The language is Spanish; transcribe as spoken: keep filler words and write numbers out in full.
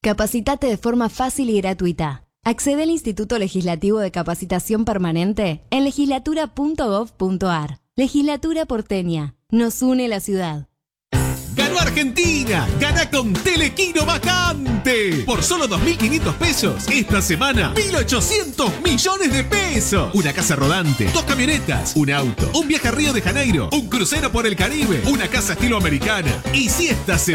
Capacitate de forma fácil y gratuita. Accede al Instituto Legislativo de Capacitación Permanente en legislatura punto gov punto ar. Legislatura porteña. Nos une la ciudad. ¡Ganó Argentina! ¡Gana con Telequino Vacante! Por solo dos mil quinientos pesos, esta semana, mil ochocientos millones de pesos. Una casa rodante, dos camionetas, un auto, un viaje a Río de Janeiro, un crucero por el Caribe, una casa estilo americana. Y si esta semana